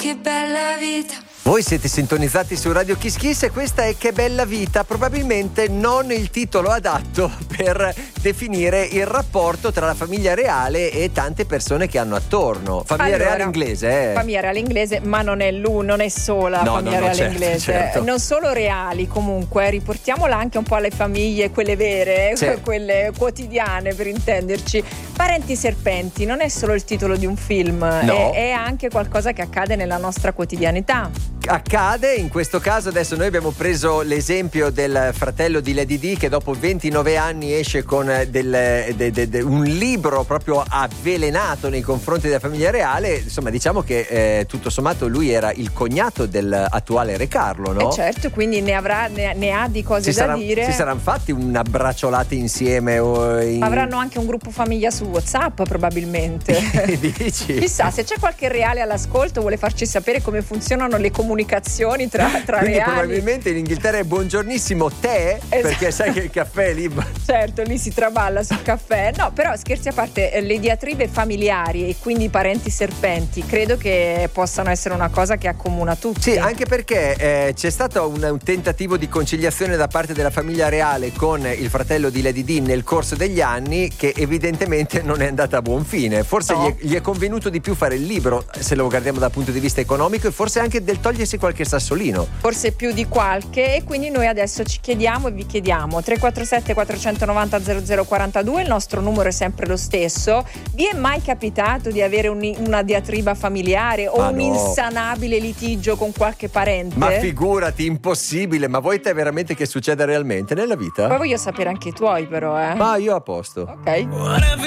che bella vita. Voi siete sintonizzati su Radio Kiss Kiss e questa è Che bella vita, probabilmente non il titolo adatto per definire il rapporto tra la famiglia reale e tante persone che hanno attorno. Famiglia reale inglese, Famiglia reale inglese, ma non è sola famiglia reale certo, inglese. certo. Non solo reali, comunque, riportiamola anche un po' alle famiglie, quelle vere, Sì. quelle quotidiane per intenderci. Parenti serpenti non è solo il titolo di un film, No. è anche qualcosa che accade nella nostra quotidianità. Accade, in questo caso adesso noi abbiamo preso l'esempio del fratello di Lady Di che dopo 29 anni esce con un libro proprio avvelenato nei confronti della famiglia reale. Insomma, diciamo che tutto sommato lui era il cognato dell'attuale Re Carlo, no? Certo, quindi ne ha di cose da dire. Si saranno fatti una bracciolata insieme Avranno anche un gruppo famiglia su WhatsApp probabilmente. Dici? Chissà, se c'è qualche reale all'ascolto vuole farci sapere come funzionano le comunicazioni tra Quindi reali. probabilmente in Inghilterra è buongiornissimo te, perché sai che il caffè è lì. Certo, lì si traballa sul caffè. No, però scherzi a parte, le diatribe familiari e quindi i parenti serpenti credo che possano essere una cosa che accomuna tutti. Sì, anche perché c'è stato un tentativo di conciliazione da parte della famiglia reale con il fratello di Lady Di nel corso degli anni, che evidentemente non è andata a buon fine. Forse No. gli è convenuto di più fare il libro, se lo guardiamo dal punto di vista economico, e forse anche del togliersi qualche sassolino. Forse più di qualche, e quindi noi adesso ci chiediamo e vi chiediamo 347 490 0042, il nostro numero è sempre lo stesso. Vi è mai capitato di avere una diatriba familiare o un insanabile litigio con qualche parente? Ma figurati, impossibile. Ma vuoi te veramente che succeda realmente nella vita? Poi voglio sapere anche i tuoi però, Ma io a posto. Ok.